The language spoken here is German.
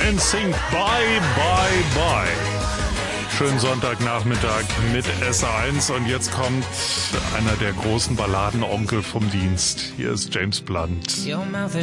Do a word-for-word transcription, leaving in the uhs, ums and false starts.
N Sync, Bye, Bye, Bye. Schönen Sonntagnachmittag mit S eins und jetzt kommt einer der großen Balladenonkel vom Dienst. Hier ist James Blunt. Your mouth